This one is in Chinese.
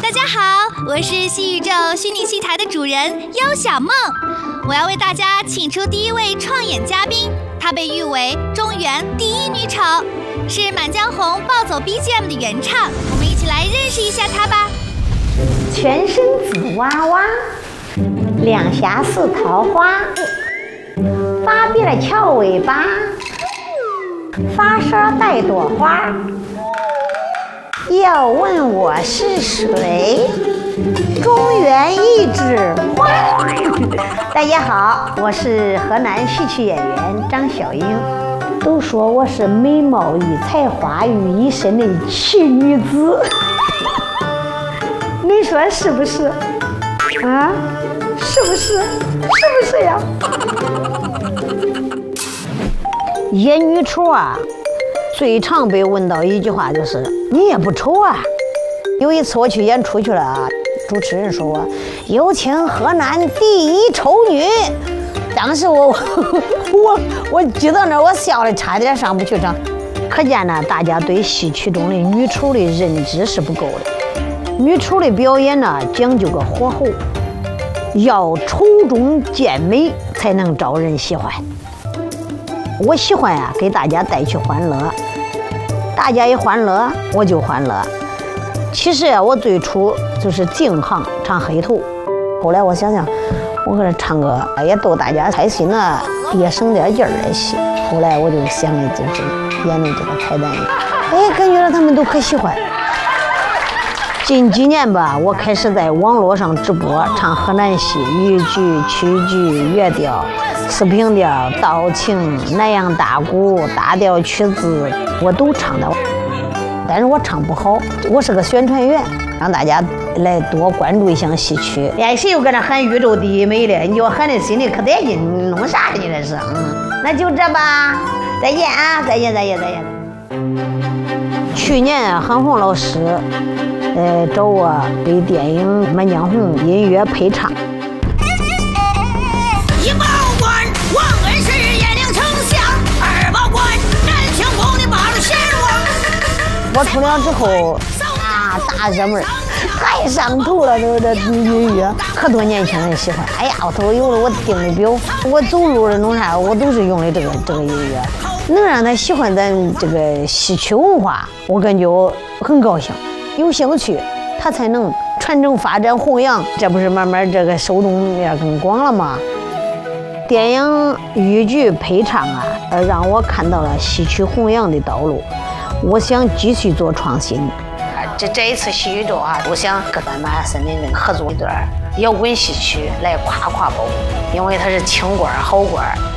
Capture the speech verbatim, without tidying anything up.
大家好，我是西宇宙虚拟戏台的主人优小梦，我要为大家请出第一位创演嘉宾，她被誉为中原第一女丑，是《满江红》暴走 B G M 的原唱，我们一起来认识一下她吧。 全身紫娃娃，两颊似桃花，发辫儿翘尾巴，发梢带朵花。要问我是谁？中原一枝花。大家好，我是河南戏曲演员张小英。都说我是美貌与才华于一身的奇女子，你说是不是？啊，是不是？是不是呀？演女丑啊，最常被问到一句话就是你也不丑啊。有一次我去演出去了啊，主持人说我有请河南第一丑女，当时我我我举到那儿，我笑的差点上不去场。可见呢，大家对戏曲中的女丑的认知是不够的。女丑的表演呢，讲究个火候，要丑中见美才能招人喜欢。我喜欢呀、啊，给大家带去欢乐，大家一欢乐，我就欢乐。其实呀、啊，我最初就是净行唱黑头，后来我想想，我搁这唱歌也逗大家开心了，也省点劲儿来戏。后来我就想的就是演的这个彩蛋，哎，感觉到他们都可喜欢。近几年吧，我开始在网络上直播唱河南戏、豫剧、曲剧、粤调、四平调、道情、南洋大鼓、大调曲子，我都唱的。但是我唱不好，我是个宣传员，让大家来多关注一项戏曲。哎，谁又搁那喊宇宙第一美了？你叫喊的心里可带劲，你弄啥呢？你这是？嗯，那就这吧，再见啊，再见，再见，再见。去年韩红老师。呃，找我给电影《满江红》音乐配唱。 一保官王恩是燕陵丞相，二保官南清宫的八路贤王。 我出来之后啊，大热门，太上头了，这这音乐，可多年轻人喜欢。哎呀，我头有了我定的表，我走路的弄啥，我都是用的这个这个音乐，能让他喜欢咱这个戏曲文化，我感觉我很高兴。有兴趣，他才能传承发展弘扬，这不是慢慢这个受众面更广了吗？电影豫剧配唱啊，呃，让我看到了戏曲弘扬的道路。我想继续做创新。这这一次戏宇宙啊，我想跟咱马森林人合作一段摇滚戏曲来夸夸宝，因为它是清官好官。